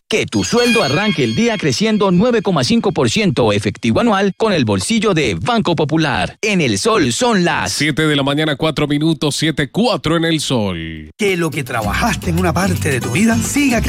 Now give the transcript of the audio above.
Que tu sueldo arranque el día creciendo 9,5% efectivo anual con el bolsillo de Banco Popular. En El Sol son las 7 de la mañana, 4 minutos, 7:04 en El Sol. Que lo que trabajaste en una parte de tu vida siga